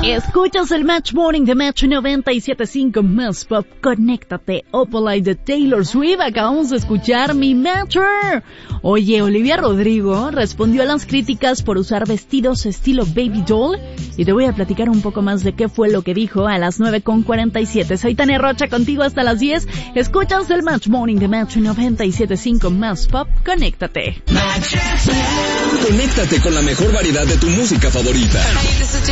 Escuchas el Match Morning de Match 97.5 Más Pop. Conéctate. Opalite de Taylor Swift. Acabamos de escuchar Mi Matcher. Oye, Olivia Rodrigo respondió a las críticas por usar vestidos estilo Baby Doll. Y te voy a platicar un poco más de qué fue lo que dijo a las 9:47. Soy Tania Rocha, contigo hasta las 10. Escuchas el Match Morning de Match 97.5 Más Pop. Conéctate. Conéctate con la mejor variedad de tu música favorita.